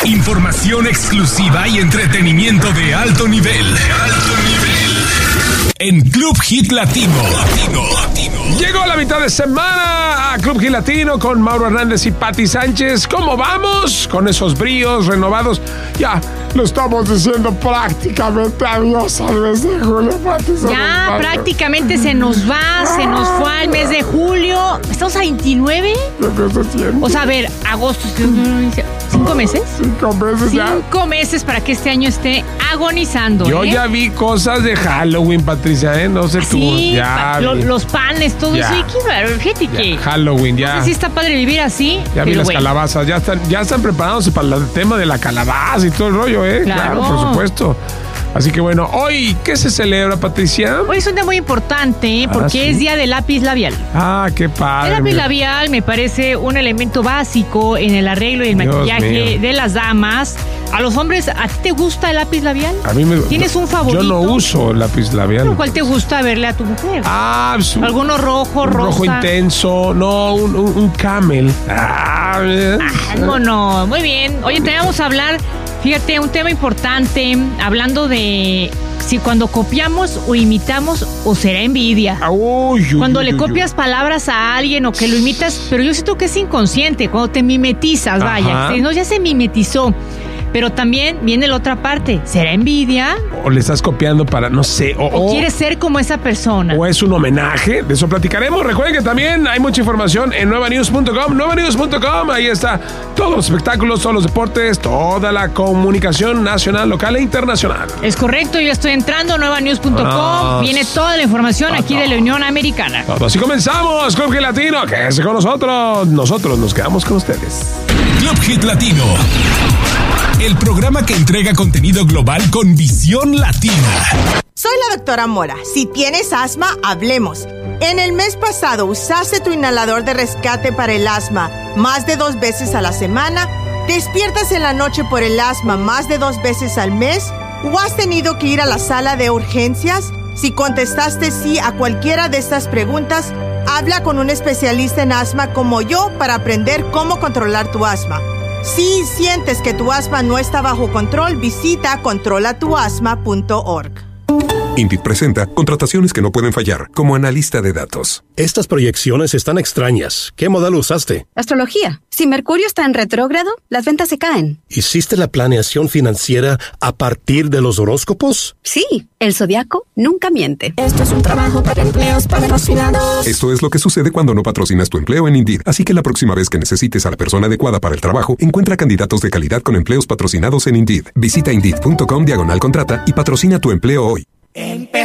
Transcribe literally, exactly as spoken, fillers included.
Información exclusiva y entretenimiento de alto nivel. Alto nivel. En Club Hit Latino. Latino. Latino. Llegó la mitad de semana a Club Hit Latino con Mauro Hernández y Pati Sánchez. ¿Cómo vamos? Con esos bríos renovados. Ya lo estamos diciendo prácticamente adiós al mes de julio, Pati. Ya prácticamente se nos va, se nos fue el mes de julio. ¿Estamos a veintinueve? O sea, a ver, agosto, ¿cinco meses? Cinco meses ya. Cinco meses para que este año esté agonizando. Yo ¿eh? ya vi cosas de Halloween, Patricia, ¿eh? No sé tú. Sí, ya pa- lo, los panes, todo Ya. eso. Y qué, fíjate Ya, que... Halloween, ya. No sé si está padre vivir así, Ya vi pero las bueno. calabazas, ya están, ya están preparándose para el tema de la calabaza y todo el rollo, ¿eh? Claro. Claro, por supuesto. Así que bueno, hoy, ¿qué se celebra, Patricia? Hoy es un día muy importante, ¿eh? Ah, porque ¿sí? es día del lápiz labial. Ah, qué padre. El lápiz mira. labial me parece un elemento básico en el arreglo y el Dios maquillaje mío. de las damas. A los hombres, ¿a ti te gusta el lápiz labial? A mí me ¿Tienes un favorito? Yo no uso lápiz labial. ¿Cuál te gusta verle a tu mujer? Ah, pues, un- ¿Alguno rojo, un rosa? rojo intenso. No, un, un, un camel. Ah, eh. Ah, no, no. Muy bien. Oye, te vamos a hablar, fíjate, un tema importante, hablando de si cuando copiamos o imitamos o será envidia. Ah, uy, uy, Cuando uy, le uy, copias palabras a alguien o que lo imitas, pero yo siento que es inconsciente, cuando te mimetizas, vaya. Ajá. Si no, ya se mimetizó. Pero también viene la otra parte. ¿Será envidia? O le estás copiando para, no sé, o, ¿O o- quieres ser como esa persona? o es un homenaje. De eso platicaremos. Recuerden que también hay mucha información en nueva news punto com. nueva news punto com. Ahí está todos los espectáculos, todos los deportes, toda la comunicación nacional, local e internacional. Es correcto, yo estoy entrando a nueva news punto com. Ah, Viene toda la información aquí de la Unión Americana. Todo así comenzamos. Club Hit Latino. Quédese con nosotros. Nosotros nos quedamos con ustedes. Club Hit Latino. El programa que entrega contenido global con visión latina. Soy la doctora Mora. Si tienes asma, hablemos. En el mes pasado, ¿usaste tu inhalador de rescate para el asma más de dos veces a la semana? ¿Despiertas en la noche por el asma más de dos veces al mes? ¿O has tenido que ir a la sala de urgencias? Si contestaste sí a cualquiera de estas preguntas, habla con un especialista en asma como yo para aprender cómo controlar tu asma. Si sientes que tu asma no está bajo control, visita controla tu asma punto org. Indeed presenta contrataciones que no pueden fallar, como analista de datos. Estas proyecciones están extrañas. ¿Qué modelo usaste? Astrología. Si Mercurio está en retrógrado, las ventas se caen. ¿Hiciste la planeación financiera a partir de los horóscopos? Sí, el zodiaco nunca miente. Esto es un trabajo para empleos patrocinados. Esto es lo que sucede cuando no patrocinas tu empleo en Indeed. Así que la próxima vez que necesites a la persona adecuada para el trabajo, encuentra candidatos de calidad con empleos patrocinados en Indeed. Visita Indeed punto com diagonal contrata y patrocina tu empleo hoy.